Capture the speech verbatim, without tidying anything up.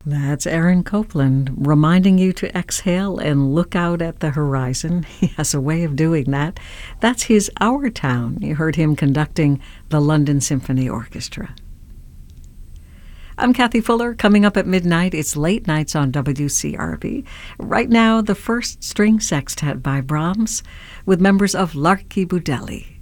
That's Aaron Copland reminding you to exhale and look out at the horizon. He has a way of doing that. That's his Our Town. You heard him conducting the London Symphony Orchestra. I'm Kathy Fuller. Coming up at midnight, it's Late Nights on W C R B. Right now, the first string sextet by Brahms with members of L'Archibusdelli.